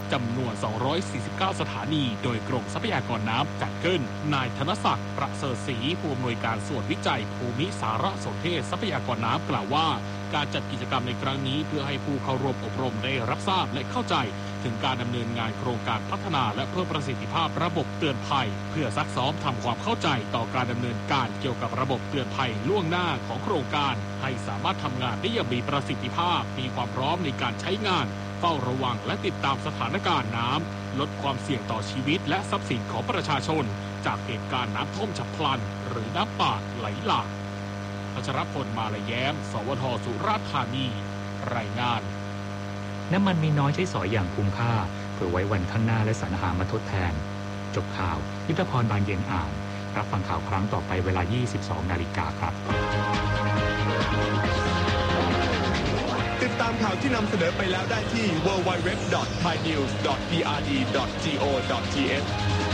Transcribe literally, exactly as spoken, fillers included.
จำนวนสองร้อยสี่สิบเก้าสถานีโดยกรมทรัพยากรน้ำจัดขึ้นนายธนศักดิ์ประเสริฐศรีผู้อำนวยการส่วนวิจัยภูมิสารสนเทศทรัพยากรน้ำกล่าวว่าการจัดกิจกรรมในครั้งนี้เพื่อให้ผู้เข้าร่วมอบรมได้รับทราบและเข้าใจถึงการดำเนินงานโครงการพัฒนาและเพิ่มประสิทธิภาพระบบเตือนภัยเพื่อซักซ้อมทำความเข้าใจต่อการดำเนินการเกี่ยวกับระบบเตือนภัยล่วงหน้าของโครงการให้สามารถทำงานได้อย่างมีประสิทธิภาพมีความพร้อมในการใช้งานเฝ้าระวังและติดตามสถานการณ์น้ำลดความเสี่ยงต่อชีวิตและทรัพย์สินของประชาชนจากเหตุการณ์น้ำท่วมฉับพลันหรือน้ำป่าไหลหลากพัชรพลมาลาแย้มสวทสุราษฎร์ธานีรายงานน้ำมันมีน้อยใช้สอยอย่างคุ้มค่าเพื่อไว้วันข้างหน้าและสรรหามาทดแทนจบข่าวยุทธพรบานเย็นอ่านรับฟังข่าวครั้งต่อไปเวลา ยี่สิบสองนาฬิกาครับติดตามข่าวที่นำเสนอไปแล้วได้ที่ ดับเบิลยู ดับเบิลยู ดับเบิลยู ดอท ไทยนิวส์ ดอท พี อาร์ ดี ดอท โก ดอท ที เอช